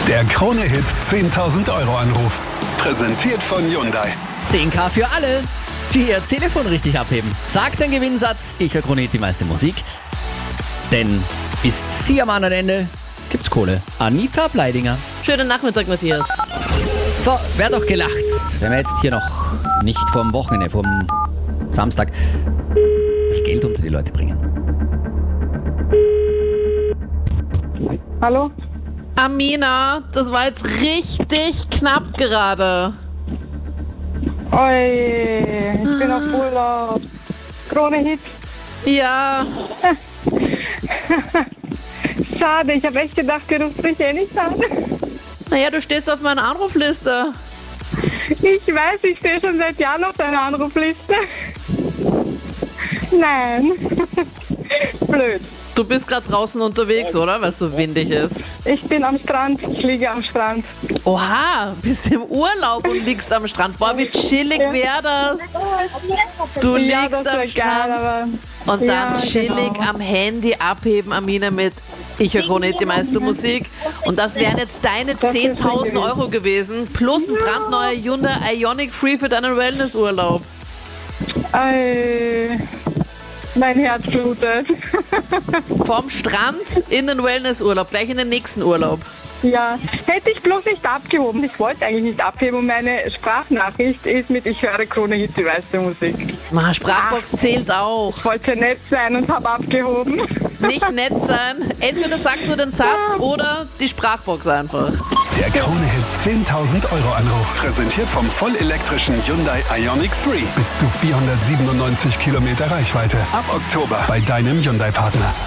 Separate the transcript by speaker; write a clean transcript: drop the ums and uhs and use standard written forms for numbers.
Speaker 1: Der Krone-Hit 10.000 Euro Anruf. Präsentiert von Hyundai.
Speaker 2: 10.000 für alle, die ihr Telefon richtig abheben. Sagt den Gewinnsatz, ich höre Krone-Hit die meiste Musik. Denn ist sie am anderen Ende, gibt's Kohle. Anita Bleidinger.
Speaker 3: Schönen Nachmittag, Matthias.
Speaker 2: So, wer doch gelacht, wenn wir jetzt hier noch nicht vorm Wochenende, vorm Samstag viel Geld unter die Leute bringen.
Speaker 4: Hallo?
Speaker 3: Amina, das war jetzt richtig knapp gerade.
Speaker 4: Oi, ich bin auf Urlaub. Krone-Hit.
Speaker 3: Ja,
Speaker 4: Schade, ich habe echt gedacht, du rufst mich eh nicht an.
Speaker 3: naja, du stehst auf meiner Anrufliste.
Speaker 4: Ich weiß, ich stehe schon seit Jahren auf deiner Anrufliste. Nein. Blöd.
Speaker 3: Du bist gerade draußen unterwegs, oder? Weil es so windig ist.
Speaker 4: Ich bin am Strand, ich liege am Strand.
Speaker 3: Oha, bist im Urlaub und liegst am Strand. Boah, wie chillig wäre das. Du
Speaker 4: Ja,
Speaker 3: liegst
Speaker 4: das
Speaker 3: am
Speaker 4: wär
Speaker 3: Strand
Speaker 4: geil, aber
Speaker 3: und dann
Speaker 4: ja,
Speaker 3: chillig
Speaker 4: genau.
Speaker 3: am Handy abheben, Amina, mit Ich höre Krone-Hit die meiste Musik. Und das wären jetzt deine
Speaker 4: Das ist
Speaker 3: 10.000
Speaker 4: schön
Speaker 3: Euro gewesen, plus ein brandneuer Hyundai Ioniq Free für deinen Wellnessurlaub.
Speaker 4: Ei, mein Herz blutet.
Speaker 3: Vom Strand in den Wellnessurlaub, gleich in den nächsten Urlaub.
Speaker 4: Ja, hätte ich bloß nicht abgehoben. Ich wollte eigentlich nicht abheben und meine Sprachnachricht ist mit Ich höre Krone-Hit die meiste Musik.
Speaker 3: Sprachbox zählt auch.
Speaker 4: Ich wollte nett sein und habe abgehoben.
Speaker 3: Nicht nett sein. Entweder sagst du den Satz oder die Sprachbox einfach.
Speaker 1: Der Krone-Hit 10.000 Euro Anruf. Präsentiert vom vollelektrischen Hyundai Ioniq 3. Bis zu 497 Kilometer Reichweite. Ab Oktober bei deinem Hyundai-Partner.